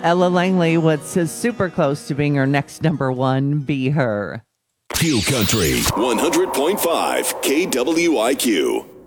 Ella Langley, what's super close to being her next number one, Be Her. Q Country 100.5 KWIQ.